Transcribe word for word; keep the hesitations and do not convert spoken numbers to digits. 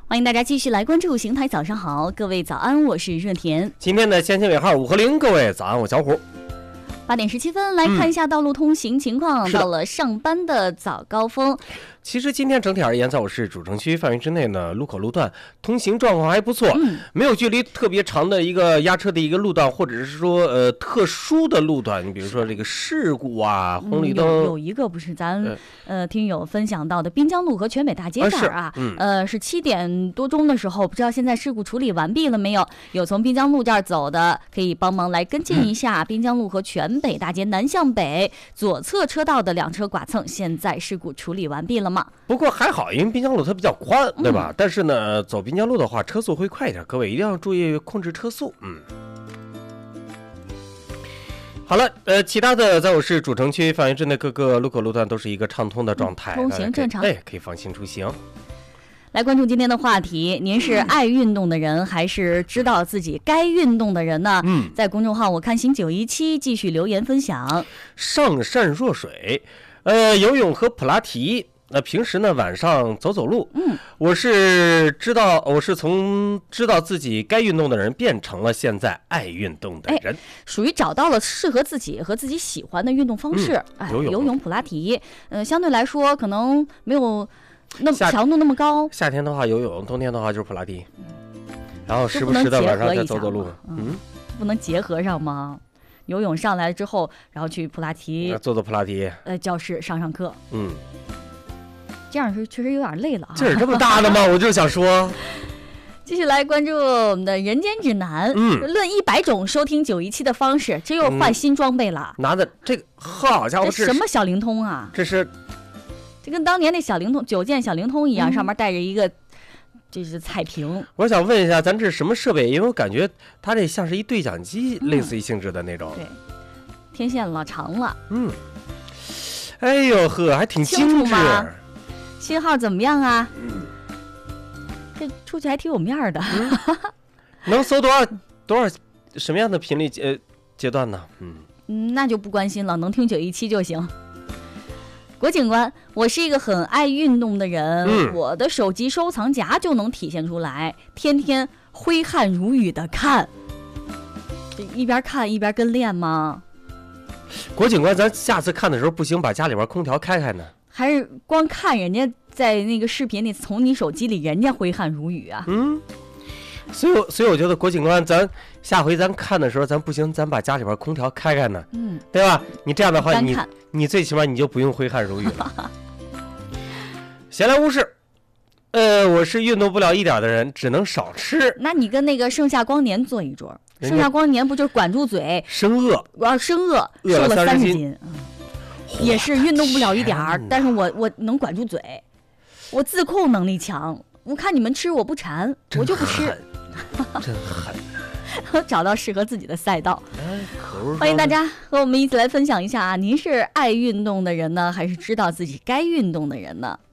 欢迎大家继续来关注邢台早上好，各位早安，我是润田。 今天的先行尾号五和零，各位早安，我小虎。 八点十七分，来看一下道路通行情况。嗯、到了上班的早高峰。 其实今天整体而言，在我市主城区范围之内呢，路口路段通行状况还不错，嗯、没有距离特别长的一个压车的一个路段，或者是说呃特殊的路段。你比如说这个事故啊，红绿灯、 嗯、有, 有一个不是咱、呃、呃听友分享到的滨江路和全北大街这儿啊，啊嗯、呃是七点多钟的时候，不知道现在事故处理完毕了没有？有从滨江路这儿走的，可以帮忙来跟进一下。嗯、滨江路和全北大街南向北左侧车道的两车剐蹭，现在事故处理完毕了吗？ 不过还好，因为滨江路它比较宽，对吧？嗯、但是呢，走滨江路的话，车速会快一点，各位一定要注意控制车速。嗯，好了，呃，其他的在我市主城区范围之内各个路口路段都是一个畅通的状态， 通行正常， 哎，可以放心出行。 来关注今天的话题，您是爱运动的人，还是知道自己该运动的人呢？嗯，在公众号我看行九一七继续留言分享。 上善若水，呃，游泳和普拉提。那平时呢，晚上走走路。嗯，我是知道，我是从知道自己该运动的人，变成了现在爱运动的人。 属于找到了适合自己和自己喜欢的运动方式。嗯、哎，游泳、游泳、普拉提，呃，相对来说可能没有那么强度那么高。 夏天的话游泳，冬天的话就是普拉提。然后时不时的晚上再走走路。 嗯，不能结合上吗？游泳上来之后，然后去普拉提， 做做普拉提， 呃，教室上上课。 嗯。 这样是确实有点累了啊！ 劲儿这么大的吗？我就想说， 继续来关注我们的人间指南。嗯，论一百种收听九一七的方式，这又换新装备了。 嗯、拿的这个，好家伙， 这什么小灵通啊？ 这是， 这跟当年那小灵通九键小灵通一样，嗯、上面带着一个就是彩屏。 我想问一下，咱这是什么设备？因为我感觉它这像是一对讲机，嗯、类似于性质的那种。 对，天线了，长了。 嗯，哎呦呵，还挺精致。 信号怎么样啊？嗯、这出去还挺有面儿的。嗯、 能搜多少多少什么样的频率呃阶段呢？ 嗯，那就不关心了，能听九一七就行。郭警官，我是一个很爱运动的人，嗯、我的手机收藏夹就能体现出来，天天挥汗如雨的看，这一边看一边跟练吗？ 郭警官，咱下次看的时候不行，把家里边空调开开呢？ 还是光看人家在那个视频里从你手机里人家挥汗如雨啊？ 嗯，所以所以我觉得郭警官，咱下回咱看的时候，咱不行，咱把家里边空调开开呢，嗯，对吧？你这样的话，你你最起码你就不用挥汗如雨了。闲来无事，呃，我是运动不了一点的人，只能少吃。 那你跟那个盛夏光年坐一桌，盛夏光年不就是管住嘴， 生饿， 我要生饿，瘦了三十斤。嗯，也是运动不了一点儿，但是我我能管住嘴，我自控能力强。我看你们吃我不馋，我就不吃。 真狠！ 找到适合自己的赛道。欢迎大家和我们一起来分享一下啊，您是爱运动的人呢，还是知道自己该运动的人呢？